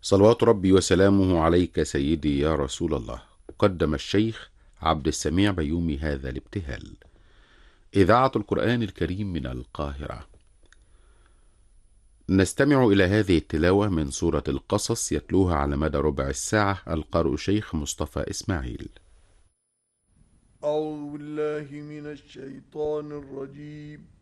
صلوات ربي وسلامه عليك سيدي يا رسول الله. قدم الشيخ عبد السميع بيومي هذا الابتهال. إذاعة القرآن الكريم من القاهرة. نستمع إلى هذه التلاوة من سورة القصص، يتلوها على مدى ربع الساعة القارئ شيخ مصطفى إسماعيل. أعوذ بالله من الشيطان الرجيم.